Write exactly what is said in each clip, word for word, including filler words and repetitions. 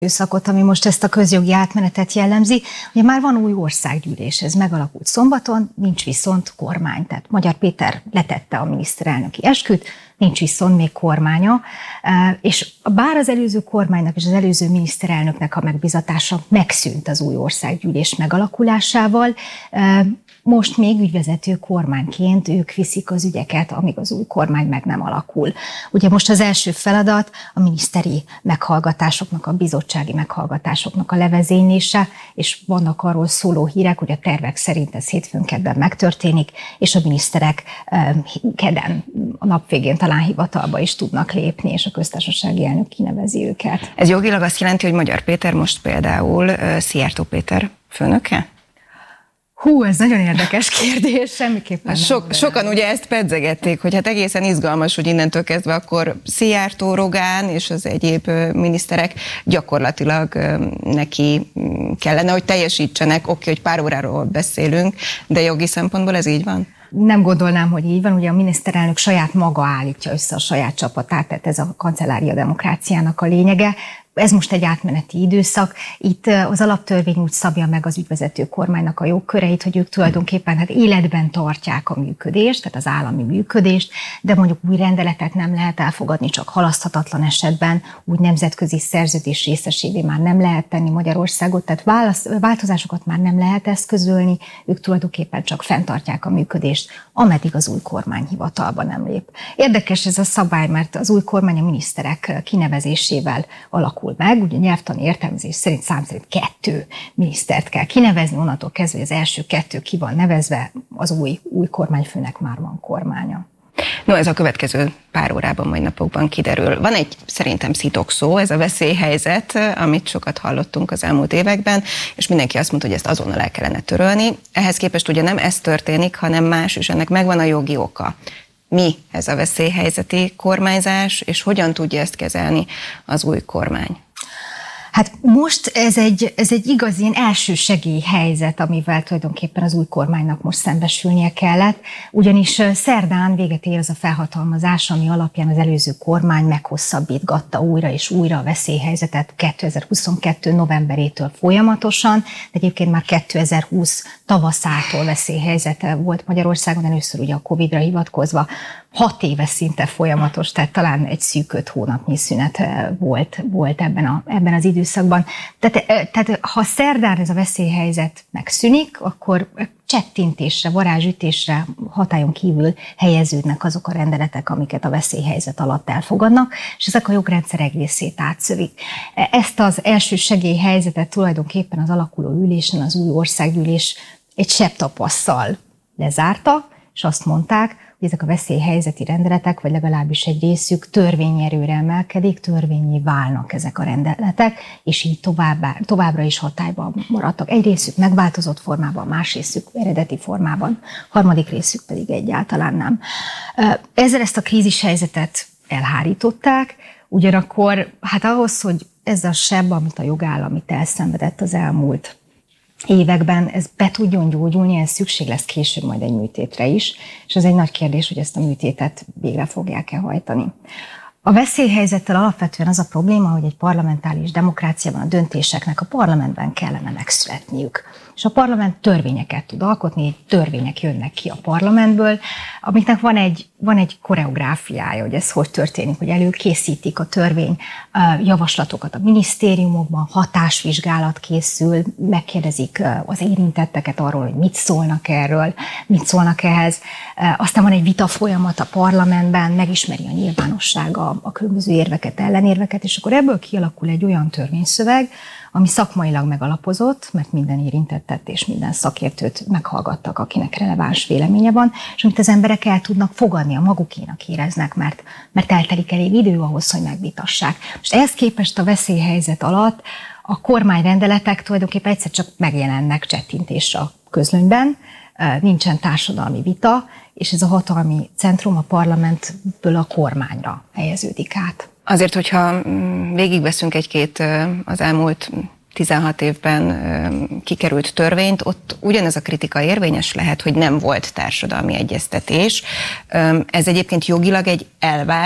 Időszakot, ami most ezt a közjogi átmenetet jellemzi. Ugye már van új országgyűlés, ez megalakult szombaton, nincs viszont kormány. Tehát Magyar Péter letette a miniszterelnöki esküt, nincs viszont még kormánya, és bár az előző kormánynak és az előző miniszterelnöknek a megbizatása megszűnt az új országgyűlés megalakulásával, most még ügyvezető kormányként ők viszik az ügyeket, amíg az új kormány meg nem alakul. Ugye most az első feladat a miniszteri meghallgatásoknak, a bizottsági meghallgatásoknak a levezénylése, és vannak arról szóló hírek, hogy a tervek szerint ez hétfőn kedden megtörténik, és a miniszterek kedden a nap végén talán hivatalba is tudnak lépni, és a köztársasági elnök kinevezi őket. Ez jogilag azt jelenti, hogy Magyar Péter most például Szijjártó Péter főnöke? Hú, ez nagyon érdekes kérdés, semmiképpen Sok, nem. Sokan ugye ezt pedzegették, hogy hát egészen izgalmas, hogy innentől kezdve akkor Szijjártó, Rogán és az egyéb miniszterek gyakorlatilag neki kellene, hogy teljesítsenek. Oké, hogy pár óráról beszélünk, de jogi szempontból ez így van? Nem gondolnám, hogy így van. Ugye a miniszterelnök saját maga állítja össze a saját csapatát, tehát ez a kancellária demokráciának a lényege. Ez most egy átmeneti időszak. Itt az alaptörvény úgy szabja meg az ügyvezető kormánynak a jogköreit, hogy ők tulajdonképpen hát életben tartják a működést, tehát az állami működést, de mondjuk új rendeletet nem lehet elfogadni, csak halaszthatatlan esetben, úgy nemzetközi szerződés részesévé már nem lehet tenni Magyarországot, tehát válasz, változásokat már nem lehet eszközölni, ők tulajdonképpen csak fenntartják a működést, ameddig az új kormány hivatalba nem lép. Érdekes ez a szabály, mert az új kormány a miniszterek kinevezésével alakul meg, ugye nyelvtani értelmezés szerint szám szerint kettő minisztert kell kinevezni, onnantól kezdve, hogy az első kettő ki van nevezve, az új, új kormányfőnek már van kormánya. No, ez a következő pár órában, majd napokban kiderül. Van egy szerintem szitokszó, ez a veszélyhelyzet, amit sokat hallottunk az elmúlt években, és mindenki azt mondta, hogy ezt azonnal el kellene törölni. Ehhez képest ugye nem ez történik, hanem más, és ennek megvan a jogi oka. Mi ez a veszélyhelyzeti kormányzás, és hogyan tudja ezt kezelni az új kormány? Hát most ez egy, ez egy igaz ilyen első segélyhelyzet, amivel tulajdonképpen az új kormánynak most szembesülnie kellett, ugyanis szerdán véget ér az a felhatalmazás, ami alapján az előző kormány meghosszabbítgatta újra és újra a veszélyhelyzetet kétezer-huszonkettő novemberétől folyamatosan, de egyébként már kétezer-húsz tavaszától veszélyhelyzete volt Magyarországon, először ugye a Covidra hivatkozva, hat éve szinte folyamatos, tehát talán egy szűk öt hónapnyi szünet volt, volt ebben, a, ebben az időszakban. Tehát, tehát ha szerdán ez a veszélyhelyzet megszűnik, akkor csettintésre, varázsütésre hatályon kívül helyeződnek azok a rendeletek, amiket a veszélyhelyzet alatt elfogadnak, és ezek a jogrendszer egészét átszövik. Ezt az első segélyhelyzetet tulajdonképpen az alakuló ülésen az új országgyűlés egy sebtapasszal lezárta, és azt mondták, hogy ezek a veszélyhelyzeti rendeletek, vagy legalábbis egy részük törvényerőre emelkedik, törvényé válnak ezek a rendeletek, és így továbbá, továbbra is hatályban maradtak. Egy részük megváltozott formában, más részük eredeti formában, harmadik részük pedig egyáltalán nem. Ezzel ezt a krízishelyzetet elhárították, ugyanakkor hát ahhoz, hogy ez a seb, amit a jogállam itt elszenvedett az elmúlt években, ez be tudjon gyógyulni, ez szükség lesz később majd egy műtétre is, és ez egy nagy kérdés, hogy ezt a műtétet végre fogják-e hajtani. A veszélyhelyzettel alapvetően az a probléma, hogy egy parlamentáris demokráciában a döntéseknek a parlamentben kellene megszületniük. És a parlament törvényeket tud alkotni, törvények jönnek ki a parlamentből, amiknek van egy, van egy koreográfiája, hogy ez hogy történik, hogy előkészítik a törvény javaslatokat a minisztériumokban, hatásvizsgálat készül, megkérdezik az érintetteket arról, hogy mit szólnak erről, mit szólnak ehhez. Aztán van egy vita folyamat a parlamentben, megismeri a nyilvánosság a, a különböző érveket, ellenérveket, és akkor ebből kialakul egy olyan törvényszöveg, ami szakmailag megalapozott, mert minden érintettet és minden szakértőt meghallgattak, akinek releváns véleménye van, és amit az emberek el tudnak fogadni, a magukénak éreznek, mert, mert eltelik elég idő ahhoz, hogy megvitassák. Most ehhez képest a veszélyhelyzet alatt a kormányrendeletek tulajdonképpen egyszer csak megjelennek csettintésre a közlönyben, nincsen társadalmi vita, és ez a hatalmi centrum a parlamentből a kormányra helyeződik át. Azért, hogyha végigveszünk egy-két az elmúlt tizenhat évben kikerült törvényt, ott ugyanez a kritika érvényes lehet, hogy nem volt társadalmi egyeztetés. Ez egyébként jogilag egy elvárt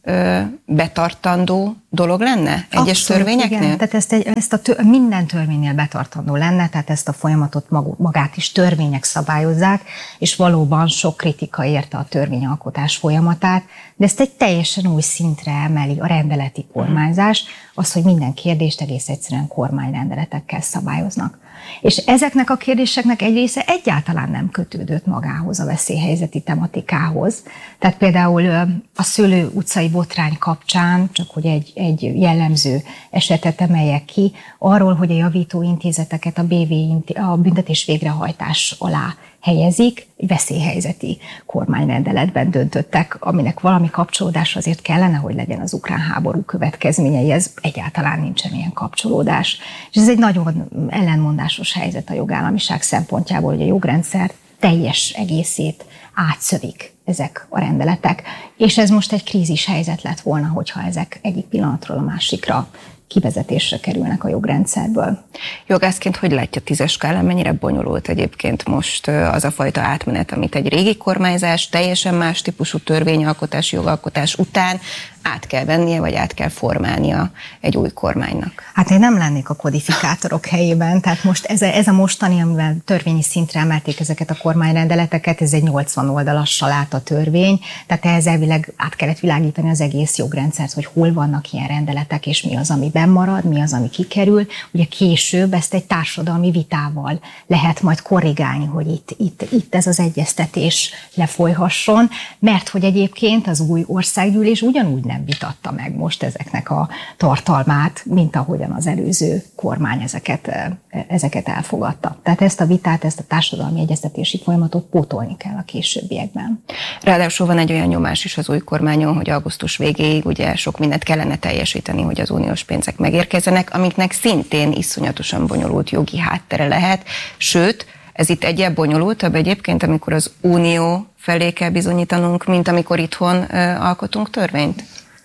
betartandó dolog lenne egyes Abszolút, törvényeknél? Igen. Tehát ezt, egy, ezt a tő, minden törvénynél betartandó lenne, tehát ezt a folyamatot mag, magát is törvények szabályozzák, és valóban sok kritika érte a törvényalkotás folyamatát, de ezt egy teljesen új szintre emeli a rendeleti kormányzás, az, hogy minden kérdést egész egyszerűen kormányrendeletekkel szabályoznak. És ezeknek a kérdéseknek egy része egyáltalán nem kötődött magához, a veszélyhelyzeti tematikához. Tehát például a Szőlő utcai botrány kapcsán, csak hogy egy, egy jellemző esetet emeljek ki, arról, hogy a javító intézeteket a bé vé, a büntetés végrehajtás alá helyezik, egy veszélyhelyzeti kormányrendeletben döntöttek, aminek valami kapcsolódás azért kellene, hogy legyen az ukrán háború következményei, ez egyáltalán nincsen ilyen kapcsolódás. És ez egy nagyon ellenmondásos helyzet a jogállamiság szempontjából, hogy a jogrendszer teljes egészét átszövik ezek a rendeletek. És ez most egy krízis helyzet lett volna, hogyha ezek egyik pillanatról a másikra kivezetésre kerülnek a jogrendszerből. Jogászként hogy látja tízes skálán, mennyire bonyolult egyébként most az a fajta átmenet, amit egy régi kormányzás teljesen más típusú törvényalkotás, jogalkotás után át kell vennie, vagy át kell formálnia egy új kormánynak? Hát én nem lennék a kodifikátorok helyében, tehát most ez a, ez a mostani, amivel törvényi szintre emelték ezeket a kormányrendeleteket, ez egy nyolcvan oldalas saláta törvény, tehát ehhez elvileg át kellett világítani az egész jogrendszert, hogy hol vannak ilyen rendeletek, és mi az, ami benn marad, mi az, ami kikerül. Ugye később ezt egy társadalmi vitával lehet majd korrigálni, hogy itt, itt, itt ez az egyeztetés lefolyhasson, mert hogy egyébként az új országgyűlés ugyanúgy nem vitatta meg most ezeknek a tartalmát, mint ahogyan az előző kormány ezeket, ezeket elfogadta. Tehát ezt a vitát, ezt a társadalmi egyeztetési folyamatot pótolni kell a későbbiekben. Ráadásul van egy olyan nyomás is az új kormányon, hogy augusztus végéig ugye sok mindent kellene teljesíteni, hogy az uniós pénzek megérkezzenek, amiknek szintén iszonyatosan bonyolult jogi háttere lehet, sőt, ez itt egyéb bonyolultabb egyébként, amikor az unió felé kell bizonyítanunk, mint amikor itthon ö, alkotunk törvényt?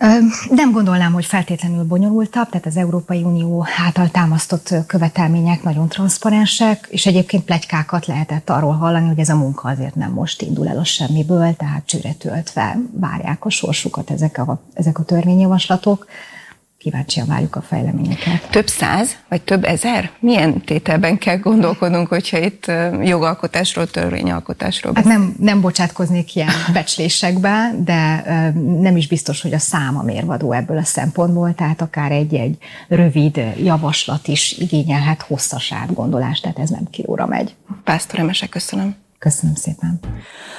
Nem gondolnám, hogy feltétlenül bonyolultabb, tehát az Európai Unió által támasztott követelmények nagyon transzparensek, és egyébként pletykákat lehetett arról hallani, hogy ez a munka azért nem most indul el a semmiből, tehát csőre töltve várják a sorsukat ezek a, ezek a törvényjavaslatok. Kíváncsian várjuk a fejleményeket. Több száz, vagy több ezer? Milyen tételben kell gondolkodnunk, hogyha itt jogalkotásról, törvényalkotásról hát nem, nem bocsátkoznék ilyen becslésekbe, de nem is biztos, hogy a szám a mérvadó ebből a szempontból, tehát akár egy-egy rövid javaslat is igényelhet hosszas átgondolást, tehát ez nem kilóra megy. Pásztor Emese, köszönöm. Köszönöm szépen.